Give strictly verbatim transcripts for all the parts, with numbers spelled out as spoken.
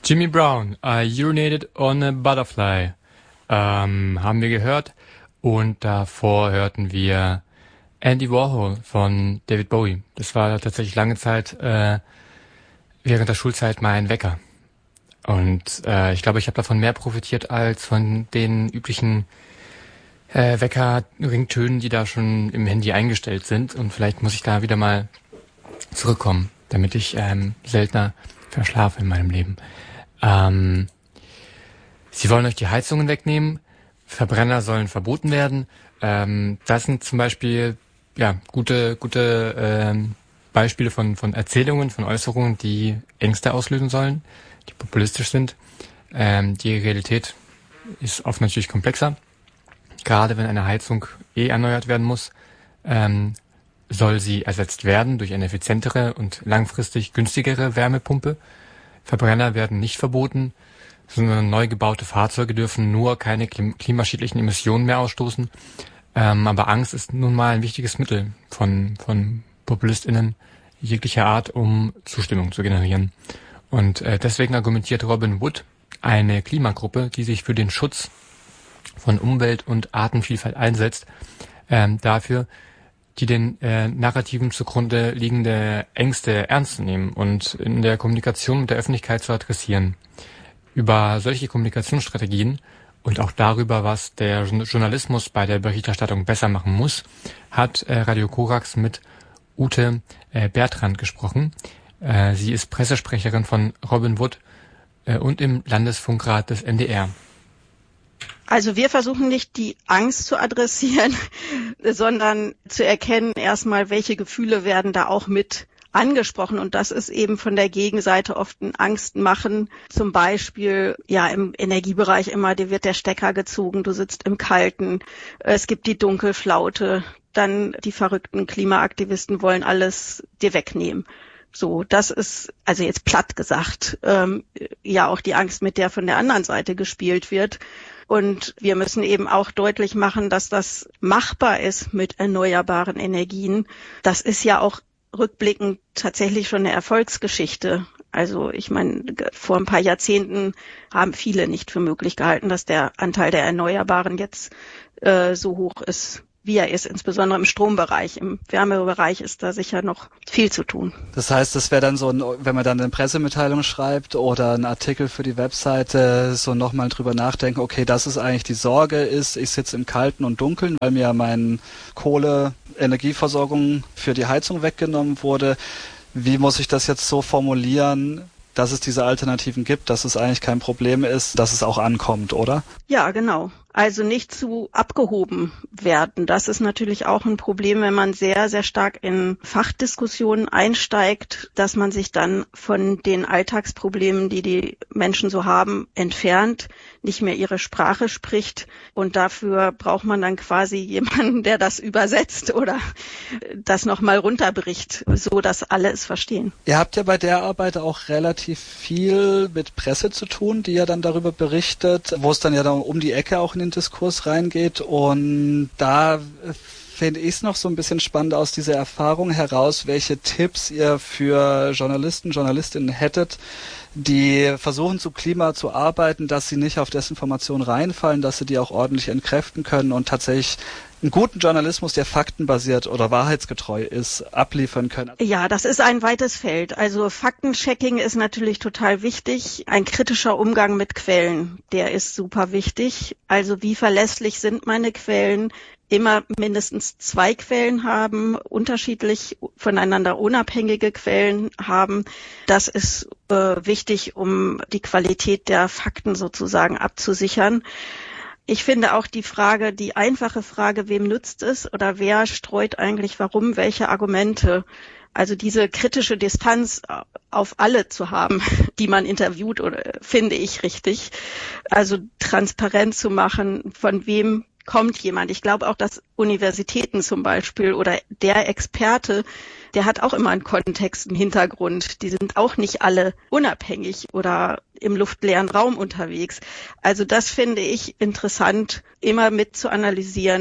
Jimmy Brown, I urinated on a butterfly, ähm, haben wir gehört. Und davor hörten wir Andy Warhol von David Bowie. Das war tatsächlich lange Zeit äh, während der Schulzeit mein Wecker. Und äh, ich glaube, ich habe davon mehr profitiert als von den üblichen äh, Wecker-Ringtönen, die da schon im Handy eingestellt sind. Und vielleicht muss ich da wieder mal zurückkommen, damit ich ähm, seltener verschlafe in meinem Leben. Ähm, Sie wollen euch die Heizungen wegnehmen. Verbrenner sollen verboten werden. Ähm, das sind zum Beispiel ja gute gute ähm, Beispiele von von Erzählungen, von Äußerungen, die Ängste auslösen sollen, die populistisch sind. Ähm, die Realität ist oft natürlich komplexer. Gerade wenn eine Heizung eh erneuert werden muss, ähm, soll sie ersetzt werden durch eine effizientere und langfristig günstigere Wärmepumpe. Verbrenner werden nicht verboten, sondern neu gebaute Fahrzeuge dürfen nur keine klim- klimaschädlichen Emissionen mehr ausstoßen. Ähm, aber Angst ist nun mal ein wichtiges Mittel von, von PopulistInnen jeglicher Art, um Zustimmung zu generieren. Und äh, deswegen argumentiert Robin Wood, eine Klimagruppe, die sich für den Schutz von Umwelt und Artenvielfalt einsetzt, ähm, dafür, die den äh, Narrativen zugrunde liegende Ängste ernst zu nehmen und in der Kommunikation mit der Öffentlichkeit zu adressieren. Über solche Kommunikationsstrategien und auch darüber, was der Journalismus bei der Berichterstattung besser machen muss, hat äh, Radio Korax mit Ute äh, Bertrand gesprochen. Äh, sie ist Pressesprecherin von Robin Wood äh, und im Landesfunkrat des N D R. Also wir versuchen nicht die Angst zu adressieren, sondern zu erkennen erstmal, welche Gefühle werden da auch mit angesprochen. Und das ist eben von der Gegenseite oft ein Angstmachen. Zum Beispiel, ja, im Energiebereich immer, dir wird der Stecker gezogen, du sitzt im Kalten, es gibt die Dunkelflaute, dann die verrückten Klimaaktivisten wollen alles dir wegnehmen. So, das ist, also jetzt platt gesagt, ähm, ja auch die Angst, mit der von der anderen Seite gespielt wird. Und wir müssen eben auch deutlich machen, dass das machbar ist mit erneuerbaren Energien. Das ist ja auch rückblickend tatsächlich schon eine Erfolgsgeschichte. Also ich meine, vor ein paar Jahrzehnten haben viele nicht für möglich gehalten, dass der Anteil der Erneuerbaren jetzt äh, so hoch ist, wie er ist, insbesondere im Strombereich. Im Wärmebereich ist da sicher noch viel zu tun. Das heißt, das wäre dann so, ein, wenn man dann eine Pressemitteilung schreibt oder einen Artikel für die Webseite, so nochmal drüber nachdenken, okay, das ist eigentlich die Sorge, ist, ich sitze im Kalten und Dunkeln, weil mir meine Kohle-Energieversorgung für die Heizung weggenommen wurde. Wie muss ich das jetzt so formulieren, dass es diese Alternativen gibt, dass es eigentlich kein Problem ist, dass es auch ankommt, oder? Ja, genau. Also nicht zu abgehoben werden. Das ist natürlich auch ein Problem, wenn man sehr, sehr stark in Fachdiskussionen einsteigt, dass man sich dann von den Alltagsproblemen, die die Menschen so haben, entfernt, nicht mehr ihre Sprache spricht. Und dafür braucht man dann quasi jemanden, der das übersetzt oder das nochmal runterbricht, so dass alle es verstehen. Ihr habt ja bei der Arbeit auch relativ viel mit Presse zu tun, die ja dann darüber berichtet, wo es dann ja dann um die Ecke auch in den Diskurs reingeht, und da finde ich es noch so ein bisschen spannend aus dieser Erfahrung heraus, welche Tipps ihr für Journalisten, Journalistinnen hättet, die versuchen zu Klima zu arbeiten, dass sie nicht auf Desinformation reinfallen, dass sie die auch ordentlich entkräften können und tatsächlich einen guten Journalismus, der faktenbasiert oder wahrheitsgetreu ist, abliefern können. Ja, das ist ein weites Feld. Also Faktenchecking ist natürlich total wichtig. Ein kritischer Umgang mit Quellen, der ist super wichtig. Also wie verlässlich sind meine Quellen? Immer mindestens zwei Quellen haben, unterschiedlich voneinander unabhängige Quellen haben. Das ist äh, wichtig, um die Qualität der Fakten sozusagen abzusichern. Ich finde auch die Frage, die einfache Frage, wem nützt es oder wer streut eigentlich warum welche Argumente? Also diese kritische Distanz auf alle zu haben, die man interviewt, oder finde ich richtig. Also transparent zu machen, von wem kommt jemand. Ich glaube auch, dass Universitäten zum Beispiel oder der Experte, der hat auch immer einen Kontext, einen Hintergrund. Die sind auch nicht alle unabhängig oder im luftleeren Raum unterwegs. Also das finde ich interessant, immer mit zu analysieren,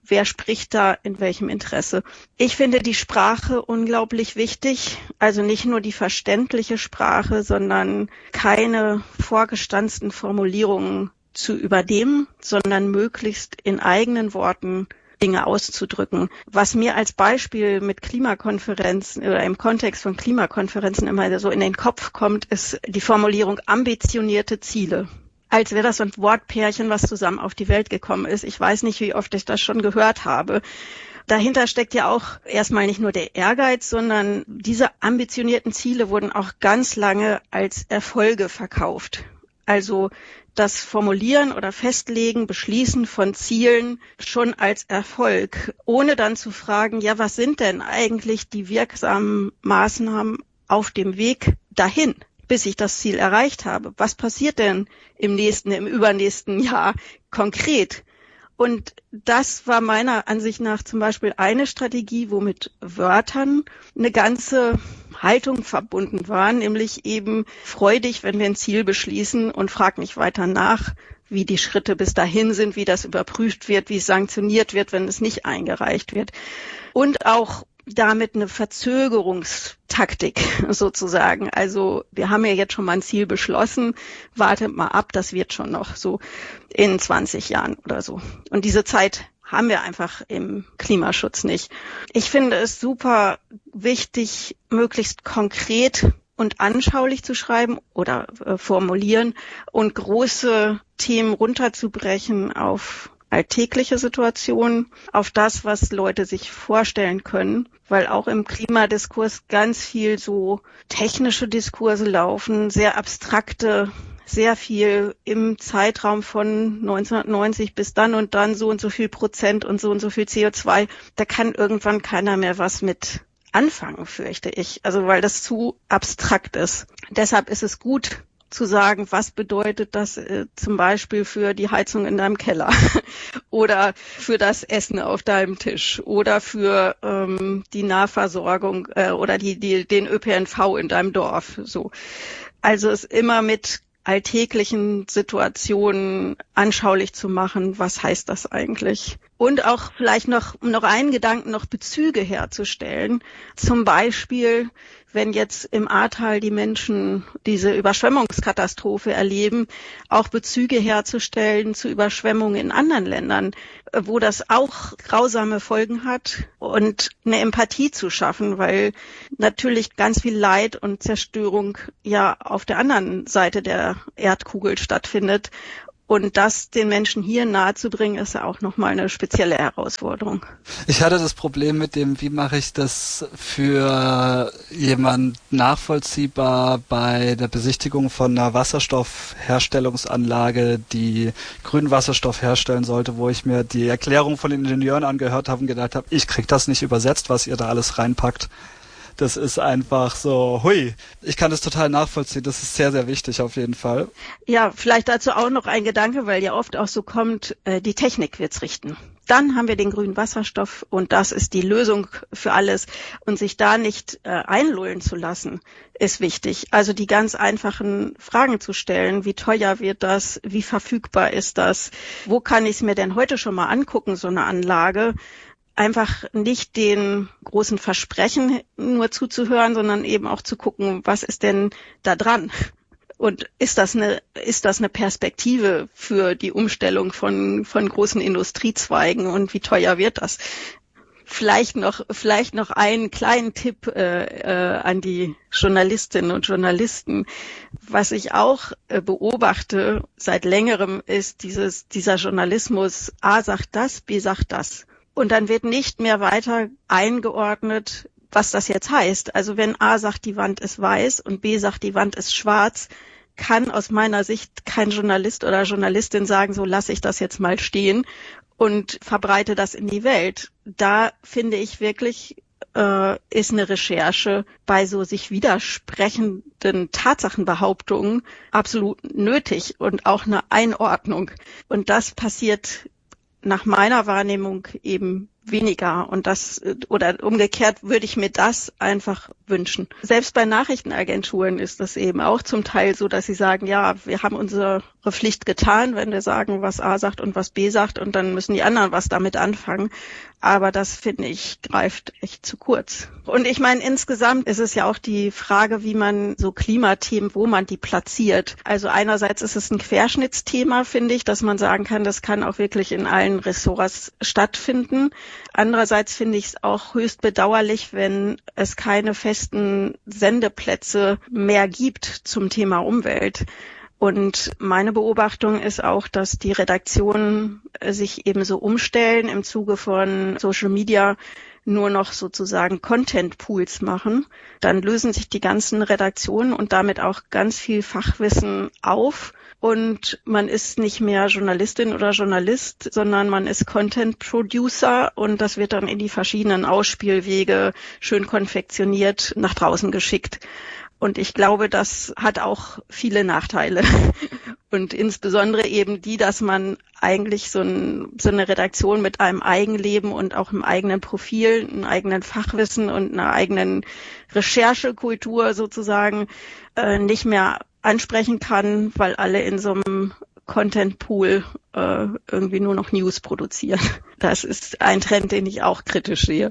wer spricht da in welchem Interesse. Ich finde die Sprache unglaublich wichtig, also nicht nur die verständliche Sprache, sondern keine vorgestanzten Formulierungen zu übernehmen, sondern möglichst in eigenen Worten Dinge auszudrücken. Was mir als Beispiel mit Klimakonferenzen oder im Kontext von Klimakonferenzen immer so in den Kopf kommt, ist die Formulierung ambitionierte Ziele. Als wäre das so ein Wortpärchen, was zusammen auf die Welt gekommen ist. Ich weiß nicht, wie oft ich das schon gehört habe. Dahinter steckt ja auch erstmal nicht nur der Ehrgeiz, sondern diese ambitionierten Ziele wurden auch ganz lange als Erfolge verkauft. Also das Formulieren oder Festlegen, Beschließen von Zielen schon als Erfolg, ohne dann zu fragen, ja, was sind denn eigentlich die wirksamen Maßnahmen auf dem Weg dahin, bis ich das Ziel erreicht habe? Was passiert denn im nächsten, im übernächsten Jahr konkret? Und das war meiner Ansicht nach zum Beispiel eine Strategie, wo mit Wörtern eine ganze Haltung verbunden war, nämlich eben freudig, wenn wir ein Ziel beschließen und frag nicht weiter nach, wie die Schritte bis dahin sind, wie das überprüft wird, wie es sanktioniert wird, wenn es nicht eingereicht wird. Und auch damit eine Verzögerungstaktik sozusagen. Also wir haben ja jetzt schon mal ein Ziel beschlossen, wartet mal ab, das wird schon noch so in zwanzig Jahren oder so. Und diese Zeit haben wir einfach im Klimaschutz nicht. Ich finde es super wichtig, möglichst konkret und anschaulich zu schreiben oder äh, formulieren und große Themen runterzubrechen auf alltägliche Situationen, auf das, was Leute sich vorstellen können, weil auch im Klimadiskurs ganz viel so technische Diskurse laufen, sehr abstrakte, sehr viel im Zeitraum von neunzehnhundertneunzig bis dann und dann so und so viel Prozent und so und so viel C O zwei. Da kann irgendwann keiner mehr was mit anfangen, fürchte ich. Also weil das zu abstrakt ist. Deshalb ist es gut zu sagen, was bedeutet das äh, zum Beispiel für die Heizung in deinem Keller oder für das Essen auf deinem Tisch oder für ähm, die Nahversorgung äh, oder die, die, den Ö P N V in deinem Dorf. So, also es immer mit alltäglichen Situationen anschaulich zu machen, was heißt das eigentlich? Und auch vielleicht noch, um noch einen Gedanken, noch Bezüge herzustellen. Zum Beispiel, wenn jetzt im Ahrtal die Menschen diese Überschwemmungskatastrophe erleben, auch Bezüge herzustellen zu Überschwemmungen in anderen Ländern, wo das auch grausame Folgen hat und eine Empathie zu schaffen, weil natürlich ganz viel Leid und Zerstörung ja auf der anderen Seite der Erdkugel stattfindet. Und das den Menschen hier nahezubringen, ist ja auch nochmal eine spezielle Herausforderung. Ich hatte das Problem mit dem, wie mache ich das für jemand nachvollziehbar bei der Besichtigung von einer Wasserstoffherstellungsanlage, die grünen Wasserstoff herstellen sollte, wo ich mir die Erklärung von den Ingenieuren angehört habe und gedacht habe, ich krieg das nicht übersetzt, was ihr da alles reinpackt. Das ist einfach so, hui, ich kann das total nachvollziehen. Das ist sehr, sehr wichtig auf jeden Fall. Ja, vielleicht dazu auch noch ein Gedanke, weil ja oft auch so kommt, äh, die Technik wird's richten. Dann haben wir den grünen Wasserstoff und das ist die Lösung für alles. Und sich da nicht äh, einlullen zu lassen, ist wichtig. Also die ganz einfachen Fragen zu stellen, wie teuer wird das, wie verfügbar ist das, wo kann ich es mir denn heute schon mal angucken, so eine Anlage? Einfach nicht den großen Versprechen nur zuzuhören, sondern eben auch zu gucken, was ist denn da dran? Und ist das eine, ist das eine Perspektive für die Umstellung von, von großen Industriezweigen und wie teuer wird das? Vielleicht noch, vielleicht noch einen kleinen Tipp äh, äh, an die Journalistinnen und Journalisten. Was ich auch äh, beobachte seit längerem ist dieses, dieser Journalismus, A sagt das, B sagt das. Und dann wird nicht mehr weiter eingeordnet, was das jetzt heißt. Also wenn A sagt, die Wand ist weiß und B sagt, die Wand ist schwarz, kann aus meiner Sicht kein Journalist oder Journalistin sagen, so lasse ich das jetzt mal stehen und verbreite das in die Welt. Da finde ich wirklich, äh, ist eine Recherche bei so sich widersprechenden Tatsachenbehauptungen absolut nötig und auch eine Einordnung. Und das passiert nach meiner Wahrnehmung eben weniger. Und das, oder umgekehrt würde ich mir das einfach wünschen. Selbst bei Nachrichtenagenturen ist das eben auch zum Teil so, dass sie sagen, ja, wir haben unsere Pflicht getan, wenn wir sagen, was A sagt und was B sagt, und dann müssen die anderen was damit anfangen. Aber das, finde ich, greift echt zu kurz. Und ich meine, insgesamt ist es ja auch die Frage, wie man so Klimathemen, wo man die platziert. Also einerseits ist es ein Querschnittsthema, finde ich, dass man sagen kann, das kann auch wirklich in allen Ressorts stattfinden. Andererseits finde ich es auch höchst bedauerlich, wenn es keine festen Sendeplätze mehr gibt zum Thema Umwelt. Und meine Beobachtung ist auch, dass die Redaktionen sich eben so umstellen im Zuge von Social Media, nur noch sozusagen Content Pools machen. Dann lösen sich die ganzen Redaktionen und damit auch ganz viel Fachwissen auf. Und man ist nicht mehr Journalistin oder Journalist, sondern man ist Content Producer, und das wird dann in die verschiedenen Ausspielwege schön konfektioniert nach draußen geschickt. Und ich glaube, das hat auch viele Nachteile. Und insbesondere eben die, dass man eigentlich so, ein, so eine Redaktion mit einem Eigenleben und auch einem eigenen Profil, einem eigenen Fachwissen und einer eigenen Recherchekultur sozusagen äh, nicht mehr ansprechen kann, weil alle in so einem Content Pool äh, irgendwie nur noch News produzieren. Das ist ein Trend, den ich auch kritisch sehe.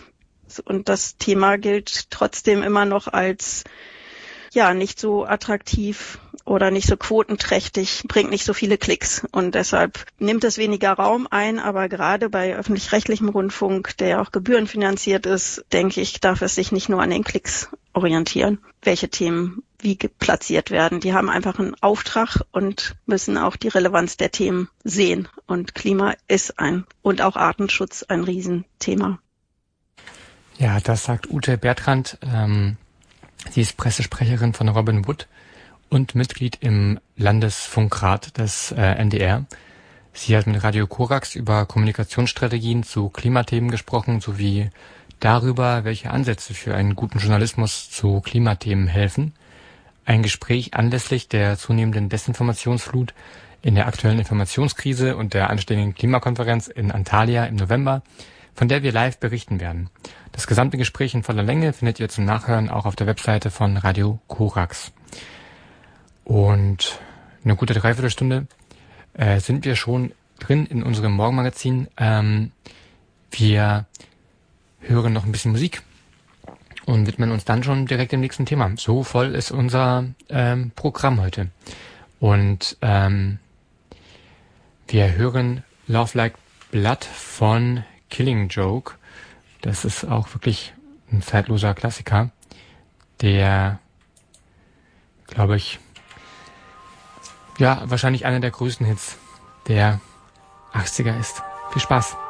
Und das Thema gilt trotzdem immer noch als ja nicht so attraktiv oder nicht so quotenträchtig, bringt nicht so viele Klicks. Und deshalb nimmt es weniger Raum ein. Aber gerade bei öffentlich-rechtlichem Rundfunk, der ja auch gebührenfinanziert ist, denke ich, darf es sich nicht nur an den Klicks orientieren, welche Themen wie platziert werden. Die haben einfach einen Auftrag und müssen auch die Relevanz der Themen sehen. Und Klima ist ein und auch Artenschutz ein Riesenthema. Ja, das sagt Ute Bertrand. Ähm, sie ist Pressesprecherin von Robin Wood und Mitglied im Landesfunkrat des äh, N D R. Sie hat mit Radio Korax über Kommunikationsstrategien zu Klimathemen gesprochen, sowie darüber, welche Ansätze für einen guten Journalismus zu Klimathemen helfen. Ein Gespräch anlässlich der zunehmenden Desinformationsflut in der aktuellen Informationskrise und der anstehenden Klimakonferenz in Antalya im November, von der wir live berichten werden. Das gesamte Gespräch in voller Länge findet ihr zum Nachhören auch auf der Webseite von Radio Korax. Und eine gute Dreiviertelstunde äh, sind wir schon drin in unserem Morgenmagazin. Ähm, wir hören noch ein bisschen Musik und widmen uns dann schon direkt dem nächsten Thema. So voll ist unser ähm, Programm heute. Und ähm, wir hören Love Like Blood von Killing Joke. Das ist auch wirklich ein zeitloser Klassiker, der, glaube ich, ja, wahrscheinlich einer der größten Hits der achtziger ist. Viel Spaß!